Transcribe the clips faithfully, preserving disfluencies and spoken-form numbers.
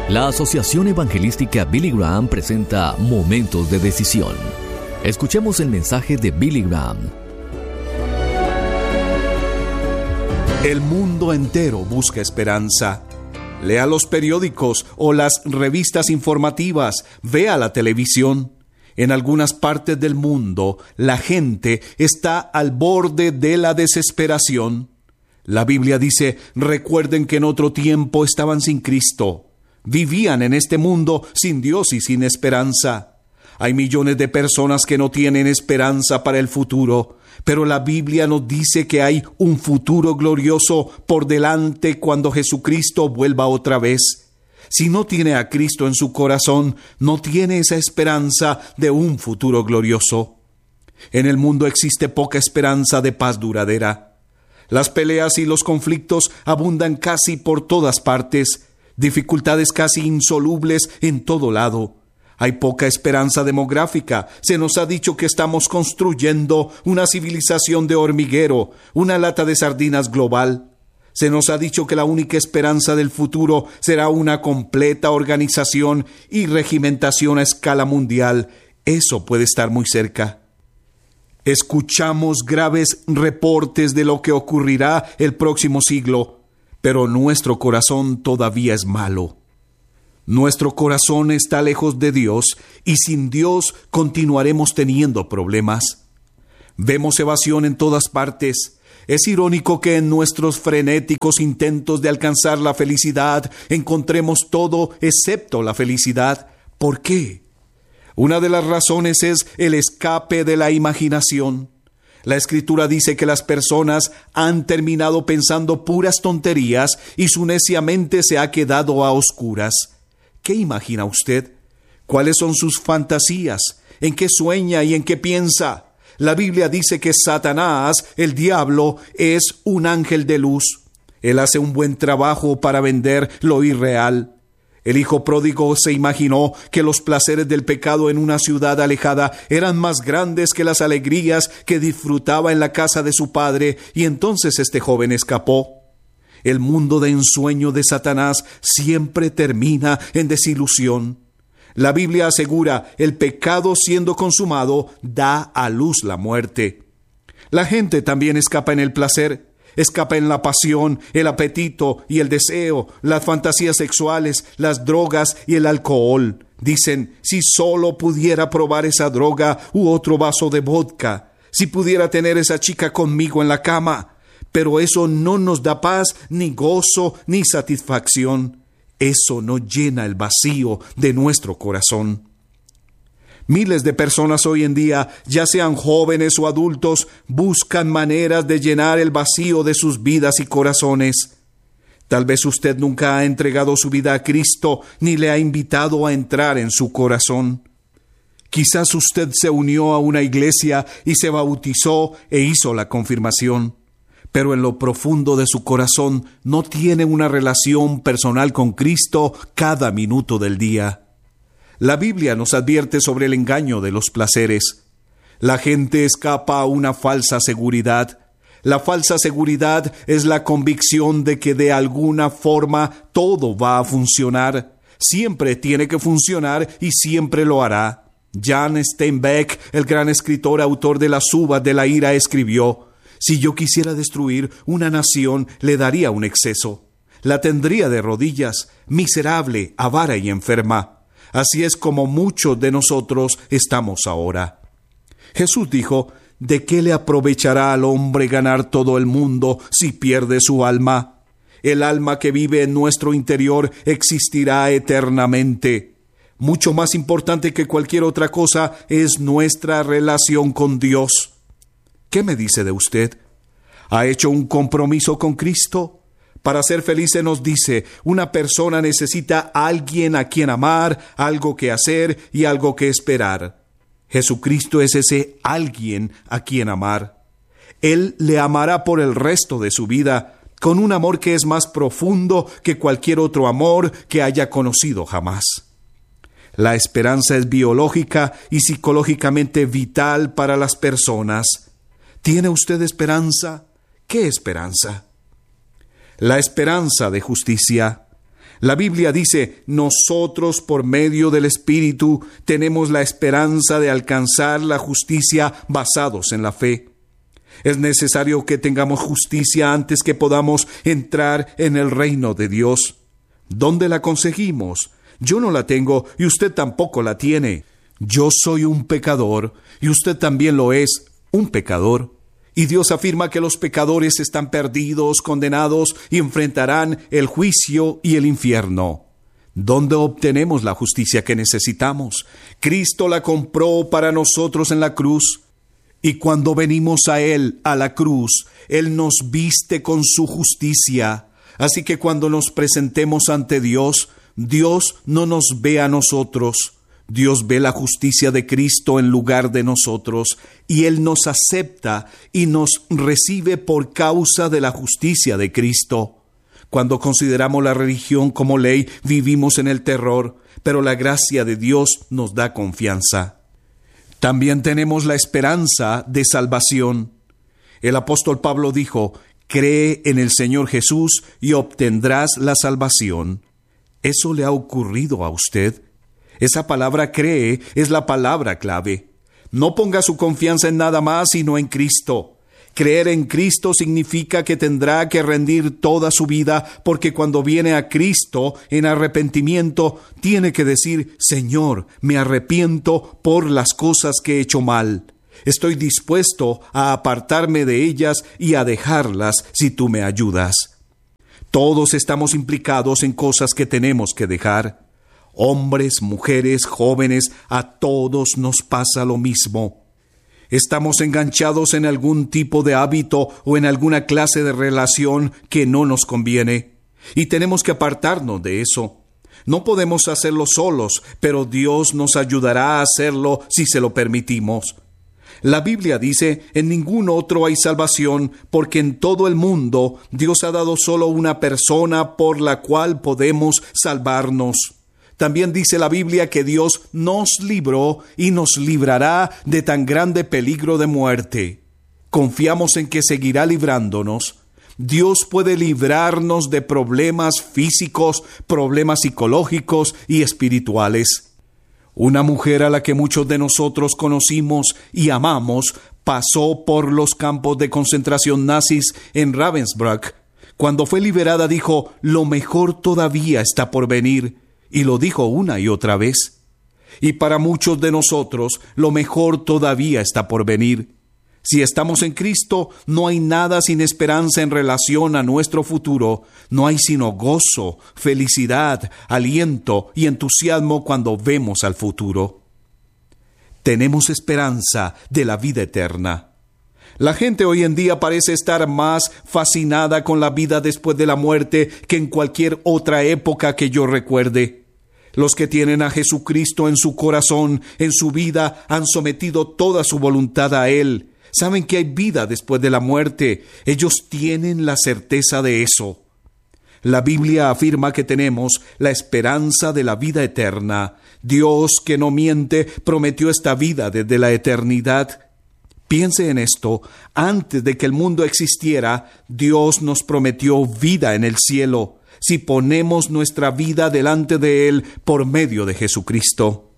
La Asociación Evangelística Billy Graham presenta Momentos de Decisión. Escuchemos el mensaje de Billy Graham. El mundo entero busca esperanza. Lea los periódicos o las revistas informativas, vea la televisión. En algunas partes del mundo, la gente está al borde de la desesperación. La Biblia dice, recuerden que en otro tiempo estaban sin Cristo. Vivían en este mundo sin Dios y sin esperanza. Hay millones de personas que no tienen esperanza para el futuro, pero la Biblia nos dice que hay un futuro glorioso por delante cuando Jesucristo vuelva otra vez. Si no tiene a Cristo en su corazón, no tiene esa esperanza de un futuro glorioso. En el mundo existe poca esperanza de paz duradera. Las peleas y los conflictos abundan casi por todas partes, dificultades casi insolubles en todo lado. Hay poca esperanza demográfica. Se nos ha dicho que estamos construyendo una civilización de hormiguero, una lata de sardinas global. Se nos ha dicho que la única esperanza del futuro será una completa organización y regimentación a escala mundial. Eso puede estar muy cerca. Escuchamos graves reportes de lo que ocurrirá el próximo siglo, pero nuestro corazón todavía es malo. Nuestro corazón está lejos de Dios y sin Dios continuaremos teniendo problemas. Vemos evasión en todas partes. Es irónico que en nuestros frenéticos intentos de alcanzar la felicidad encontremos todo excepto la felicidad. ¿Por qué? Una de las razones es el escape de la imaginación. La Escritura dice que las personas han terminado pensando puras tonterías y su necia mente se ha quedado a oscuras. ¿Qué imagina usted? ¿Cuáles son sus fantasías? ¿En qué sueña y en qué piensa? La Biblia dice que Satanás, el diablo, es un ángel de luz. Él hace un buen trabajo para vender lo irreal. El hijo pródigo se imaginó que los placeres del pecado en una ciudad alejada eran más grandes que las alegrías que disfrutaba en la casa de su padre, y entonces este joven escapó. El mundo de ensueño de Satanás siempre termina en desilusión. La Biblia asegura, el pecado siendo consumado da a luz la muerte. La gente también escapa en el placer. Escapa en la pasión, el apetito y el deseo, las fantasías sexuales, las drogas y el alcohol. Dicen, si solo pudiera probar esa droga u otro vaso de vodka, si pudiera tener esa chica conmigo en la cama. Pero eso no nos da paz, ni gozo, ni satisfacción. Eso no llena el vacío de nuestro corazón. Miles de personas hoy en día, ya sean jóvenes o adultos, buscan maneras de llenar el vacío de sus vidas y corazones. Tal vez usted nunca ha entregado su vida a Cristo, ni le ha invitado a entrar en su corazón. Quizás usted se unió a una iglesia y se bautizó e hizo la confirmación, pero en lo profundo de su corazón no tiene una relación personal con Cristo cada minuto del día. La Biblia nos advierte sobre el engaño de los placeres. La gente escapa a una falsa seguridad. La falsa seguridad es la convicción de que de alguna forma todo va a funcionar. Siempre tiene que funcionar y siempre lo hará. Jan Steinbeck, el gran escritor autor de Las uvas de la ira, escribió: si yo quisiera destruir una nación, le daría un exceso. La tendría de rodillas, miserable, avara y enferma. Así es como muchos de nosotros estamos ahora. Jesús dijo, ¿de qué le aprovechará al hombre ganar todo el mundo si pierde su alma? El alma que vive en nuestro interior existirá eternamente. Mucho más importante que cualquier otra cosa es nuestra relación con Dios. ¿Qué me dice de usted? ¿Ha hecho un compromiso con Cristo? Para ser feliz, se nos dice, una persona necesita a alguien a quien amar, algo que hacer y algo que esperar. Jesucristo es ese alguien a quien amar. Él le amará por el resto de su vida, con un amor que es más profundo que cualquier otro amor que haya conocido jamás. La esperanza es biológica y psicológicamente vital para las personas. ¿Tiene usted esperanza? ¿Qué esperanza? La esperanza de justicia. La Biblia dice, nosotros por medio del Espíritu tenemos la esperanza de alcanzar la justicia basados en la fe. Es necesario que tengamos justicia antes que podamos entrar en el reino de Dios. ¿Dónde la conseguimos? Yo no la tengo y usted tampoco la tiene. Yo soy un pecador y usted también lo es, un pecador. Y Dios afirma que los pecadores están perdidos, condenados y enfrentarán el juicio y el infierno. ¿Dónde obtenemos la justicia que necesitamos? Cristo la compró para nosotros en la cruz. Y cuando venimos a Él, a la cruz, Él nos viste con su justicia. Así que cuando nos presentemos ante Dios, Dios no nos ve a nosotros. Dios ve la justicia de Cristo en lugar de nosotros, y Él nos acepta y nos recibe por causa de la justicia de Cristo. Cuando consideramos la religión como ley, vivimos en el terror, pero la gracia de Dios nos da confianza. También tenemos la esperanza de salvación. El apóstol Pablo dijo, cree en el Señor Jesús y obtendrás la salvación. ¿Eso le ha ocurrido a usted? Esa palabra cree es la palabra clave. No ponga su confianza en nada más sino en Cristo. Creer en Cristo significa que tendrá que rendir toda su vida, porque cuando viene a Cristo en arrepentimiento, tiene que decir, Señor, me arrepiento por las cosas que he hecho mal. Estoy dispuesto a apartarme de ellas y a dejarlas si tú me ayudas. Todos estamos implicados en cosas que tenemos que dejar. Hombres, mujeres, jóvenes, a todos nos pasa lo mismo. Estamos enganchados en algún tipo de hábito o en alguna clase de relación que no nos conviene, y tenemos que apartarnos de eso. No podemos hacerlo solos, pero Dios nos ayudará a hacerlo si se lo permitimos. La Biblia dice, en ningún otro hay salvación, porque en todo el mundo Dios ha dado solo una persona por la cual podemos salvarnos. También dice la Biblia que Dios nos libró y nos librará de tan grande peligro de muerte. Confiamos en que seguirá librándonos. Dios puede librarnos de problemas físicos, problemas psicológicos y espirituales. Una mujer a la que muchos de nosotros conocimos y amamos pasó por los campos de concentración nazis en Ravensbrück. Cuando fue liberada dijo, lo mejor todavía está por venir. Y lo dijo una y otra vez. Y para muchos de nosotros, lo mejor todavía está por venir. Si estamos en Cristo, no hay nada sin esperanza en relación a nuestro futuro. No hay sino gozo, felicidad, aliento y entusiasmo cuando vemos al futuro. Tenemos esperanza de la vida eterna. La gente hoy en día parece estar más fascinada con la vida después de la muerte que en cualquier otra época que yo recuerde. Los que tienen a Jesucristo en su corazón, en su vida, han sometido toda su voluntad a Él. Saben que hay vida después de la muerte. Ellos tienen la certeza de eso. La Biblia afirma que tenemos la esperanza de la vida eterna. Dios, que no miente, prometió esta vida desde la eternidad. Piense en esto, antes de que el mundo existiera, Dios nos prometió vida en el cielo, si ponemos nuestra vida delante de Él por medio de Jesucristo.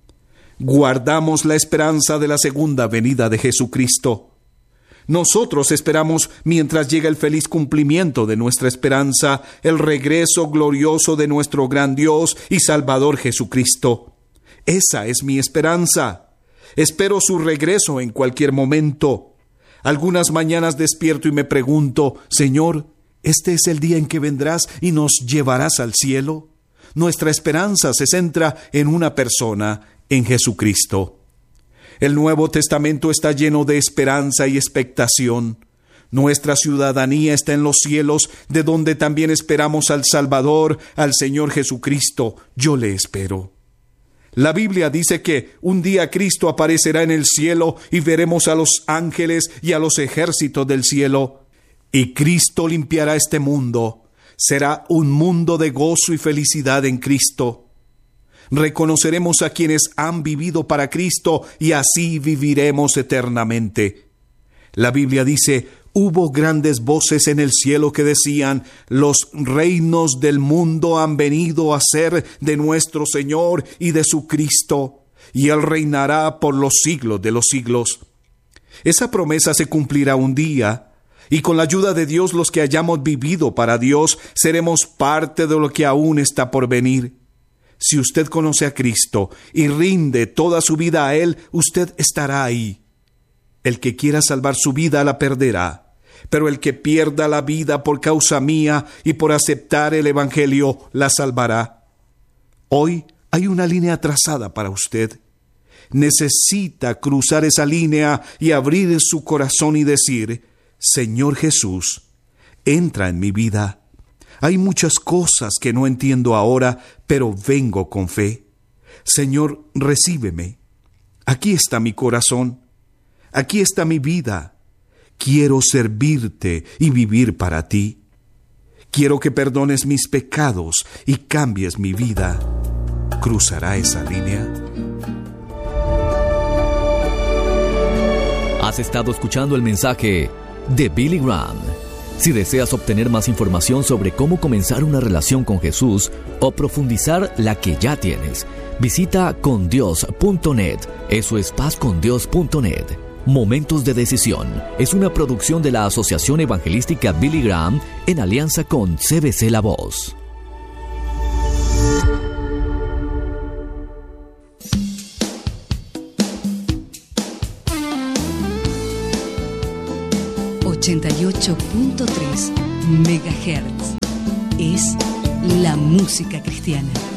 Guardamos la esperanza de la segunda venida de Jesucristo. Nosotros esperamos, mientras llega el feliz cumplimiento de nuestra esperanza, el regreso glorioso de nuestro gran Dios y Salvador Jesucristo. Esa es mi esperanza. Espero su regreso en cualquier momento. Algunas mañanas despierto y me pregunto, Señor, ¿este es el día en que vendrás y nos llevarás al cielo? Nuestra esperanza se centra en una persona, en Jesucristo. El Nuevo Testamento está lleno de esperanza y expectación. Nuestra ciudadanía está en los cielos, de donde también esperamos al Salvador, al Señor Jesucristo. Yo le espero. La Biblia dice que un día Cristo aparecerá en el cielo y veremos a los ángeles y a los ejércitos del cielo. Y Cristo limpiará este mundo. Será un mundo de gozo y felicidad en Cristo. Reconoceremos a quienes han vivido para Cristo y así viviremos eternamente. La Biblia dice, Hubo grandes voces en el cielo que decían: los reinos del mundo han venido a ser de nuestro Señor y de su Cristo, y Él reinará por los siglos de los siglos. Esa promesa se cumplirá un día, y con la ayuda de Dios, los que hayamos vivido para Dios, seremos parte de lo que aún está por venir. Si usted conoce a Cristo y rinde toda su vida a Él, usted estará ahí. El que quiera salvar su vida la perderá, pero el que pierda la vida por causa mía y por aceptar el Evangelio la salvará. Hoy hay una línea trazada para usted. Necesita cruzar esa línea y abrir su corazón y decir: Señor Jesús, entra en mi vida. Hay muchas cosas que no entiendo ahora, pero vengo con fe. Señor, recíbeme. Aquí está mi corazón. Aquí está mi vida. Quiero servirte y vivir para ti. Quiero que perdones mis pecados y cambies mi vida. ¿Cruzará esa línea? Has estado escuchando el mensaje de Billy Graham. Si deseas obtener más información sobre cómo comenzar una relación con Jesús o profundizar la que ya tienes, visita con dios punto net. Eso es paz con dios punto net. Momentos de Decisión es una producción de la Asociación Evangelística Billy Graham en alianza con C B C La Voz. ochenta y ocho punto tres megahertz es la música cristiana.